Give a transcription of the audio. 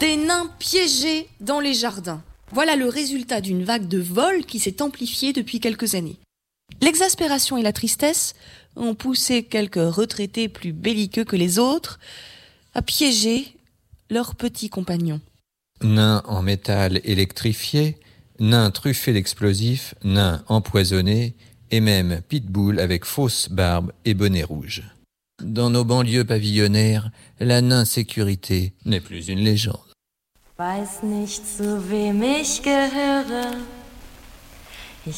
Des nains piégés dans les jardins. Voilà le résultat d'une vague de vols qui s'est amplifiée depuis quelques années. L'exaspération et la tristesse ont poussé quelques retraités plus belliqueux que les autres à piéger leurs petits compagnons. Nains en métal électrifié, nains truffés d'explosifs, nains empoisonnés, et même pitbull avec fausse barbe et bonnet rouge. Dans nos banlieues pavillonnaires, la nain-sécurité n'est plus une légende. Weiß nicht, zu wem ich gehöre.